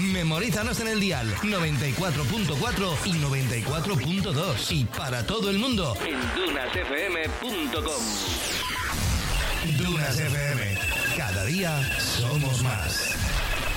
Memorízanos en el dial 94.4 y 94.2 y para todo el mundo en dunasfm.com. Dunas FM, cada día somos más.